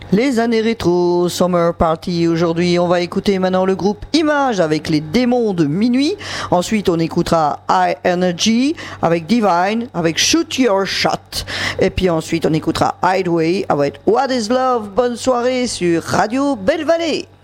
Les années rétro, Summer Party. Aujourd'hui, on va écouter maintenant le groupe Image avec les démons de minuit. Ensuite, on écoutera High Energy avec Divine, avec Shoot Your Shot. Et puis ensuite, on écoutera Hideaway avec What is Love. Bonne soirée sur Radio Belle Vallée.